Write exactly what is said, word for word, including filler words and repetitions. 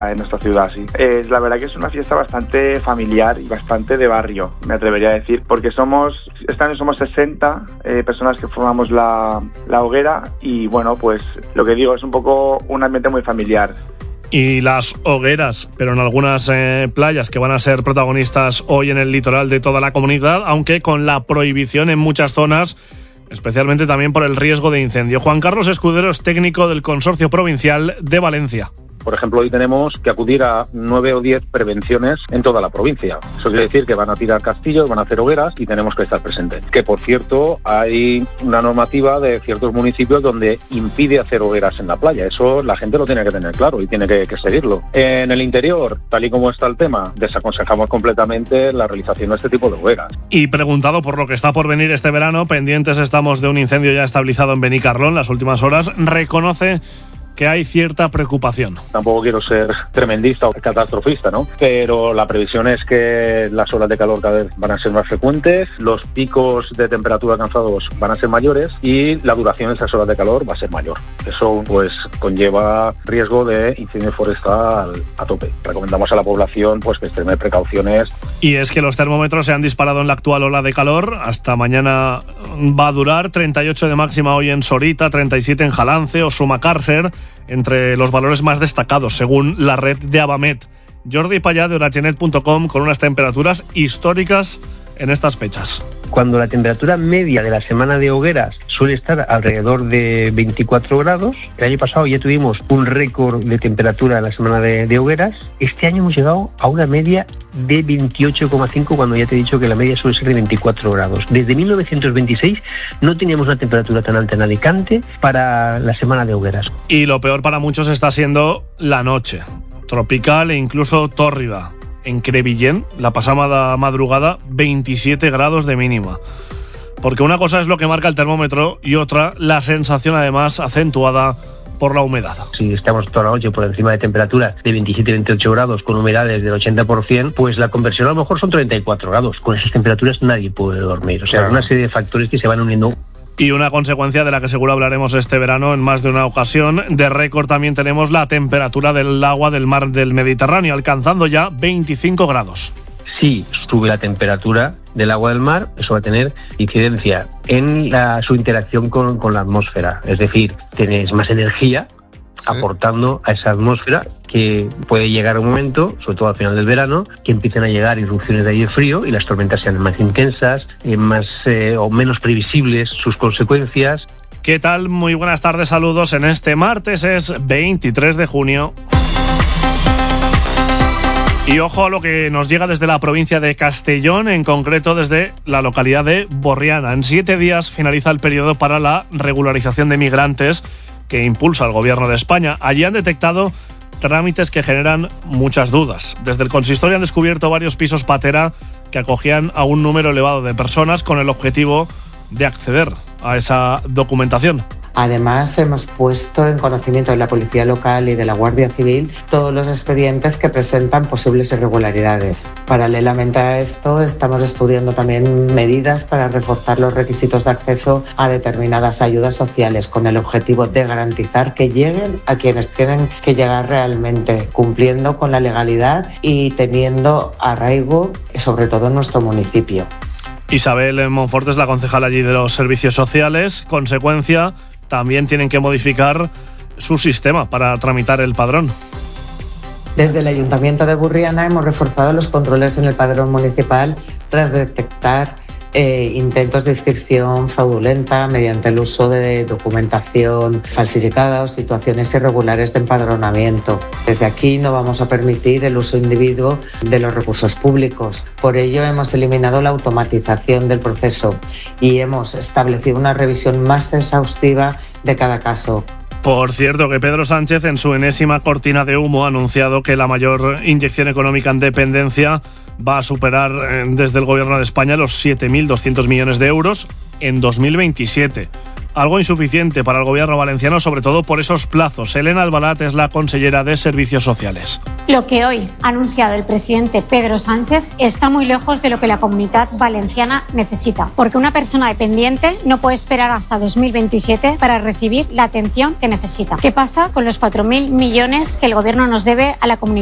en nuestra ciudad, sí. Eh, la verdad que es una fiesta bastante familiar y bastante de barrio, me atrevería a decir, porque somos, este año somos sesenta eh, personas que formamos la, la hoguera y bueno, pues lo que digo, es un poco un ambiente muy familiar. Y las hogueras, pero en algunas eh, playas que van a ser protagonistas hoy en el litoral de toda la comunidad, aunque con la prohibición en muchas zonas, especialmente también por el riesgo de incendio. Juan Carlos Escudero es técnico del Consorcio Provincial de Valencia. Por ejemplo, hoy tenemos que acudir a nueve o diez prevenciones en toda la provincia. Eso quiere decir que van a tirar castillos, van a hacer hogueras y tenemos que estar presentes. Que, por cierto, hay una normativa de ciertos municipios donde impide hacer hogueras en la playa. Eso la gente lo tiene que tener claro y tiene que, que seguirlo. En el interior, tal y como está el tema, desaconsejamos completamente la realización de este tipo de hogueras. Y preguntado por lo que está por venir este verano, pendientes estamos de un incendio ya estabilizado en Benicarlón las últimas horas, reconoce que hay cierta preocupación. Tampoco quiero ser tremendista o catastrofista, ¿no? Pero la previsión es que las olas de calor cada vez van a ser más frecuentes, los picos de temperatura alcanzados van a ser mayores y la duración de esas olas de calor va a ser mayor. Eso pues conlleva riesgo de incendio forestal a tope. Recomendamos a la población pues que extreme precauciones. Y es que los termómetros se han disparado en la actual ola de calor. Hasta mañana va a durar. treinta y ocho de máxima hoy en Sorita, treinta y siete en Jalance o Sumacàrcer, entre los valores más destacados según la red de Abamet. Jordi Payá de Oragenet punto com con unas temperaturas históricas en estas fechas. Cuando la temperatura media de la semana de hogueras suele estar alrededor de veinticuatro grados, el año pasado ya tuvimos un récord de temperatura en la semana de, de hogueras, este año hemos llegado a una media de veintiocho coma cinco cuando ya te he dicho que la media suele ser de veinticuatro grados. Desde mil novecientos veintiséis no teníamos una temperatura tan alta en Alicante para la semana de hogueras. Y lo peor para muchos está siendo la noche, tropical e incluso tórrida. En Crevillent, la pasada madrugada, veintisiete grados de mínima. Porque una cosa es lo que marca el termómetro y otra, la sensación además acentuada por la humedad. Si estamos toda la noche por encima de temperaturas de veintisiete a veintiocho grados con humedades del ochenta por ciento, pues la conversión a lo mejor son treinta y cuatro grados. Con esas temperaturas nadie puede dormir. O sea, claro, una serie de factores que se van uniendo. Y una consecuencia de la que seguro hablaremos este verano en más de una ocasión. De récord también tenemos la temperatura del agua del mar del Mediterráneo, alcanzando ya veinticinco grados. Si sube la temperatura del agua del mar, eso va a tener incidencia en la, su interacción con, con la atmósfera. Es decir, tenéis más energía, sí, aportando a esa atmósfera, que puede llegar un momento, sobre todo al final del verano, que empiecen a llegar irrupciones de aire frío y las tormentas sean más intensas, eh, más eh, o menos previsibles sus consecuencias. ¿Qué tal? Muy buenas tardes, saludos. En este martes es veintitrés de junio. Y ojo a lo que nos llega desde la provincia de Castellón, en concreto desde la localidad de Borriana. En siete días finaliza el periodo para la regularización de migrantes que impulsa el Gobierno de España. Allí han detectado trámites que generan muchas dudas. Desde el consistorio han descubierto varios pisos patera que acogían a un número elevado de personas con el objetivo de acceder a esa documentación. Además, hemos puesto en conocimiento de la Policía Local y de la Guardia Civil todos los expedientes que presentan posibles irregularidades. Paralelamente a esto, estamos estudiando también medidas para reforzar los requisitos de acceso a determinadas ayudas sociales con el objetivo de garantizar que lleguen a quienes tienen que llegar realmente, cumpliendo con la legalidad y teniendo arraigo, sobre todo en nuestro municipio. Isabel Monfort es la concejala allí de los servicios sociales. Consecuencia, también tienen que modificar su sistema para tramitar el padrón. Desde el Ayuntamiento de Burriana hemos reforzado los controles en el padrón municipal tras detectar eh, intentos de inscripción fraudulenta mediante el uso de documentación falsificada o situaciones irregulares de empadronamiento. Desde aquí no vamos a permitir el uso individuo de los recursos públicos. Por ello hemos eliminado la automatización del proceso y hemos establecido una revisión más exhaustiva de cada caso. Por cierto, que Pedro Sánchez, en su enésima cortina de humo, ha anunciado que la mayor inyección económica en dependencia va a superar eh, desde el Gobierno de España los siete mil doscientos millones de euros en dos mil veintisiete. Algo insuficiente para el Gobierno valenciano, sobre todo por esos plazos. Elena Albalat es la consellera de Servicios Sociales. Lo que hoy ha anunciado el presidente Pedro Sánchez está muy lejos de lo que la Comunidad Valenciana necesita, porque una persona dependiente no puede esperar hasta dos mil veintisiete para recibir la atención que necesita. ¿Qué pasa con los cuatro mil millones que el Gobierno nos debe a la Comunidad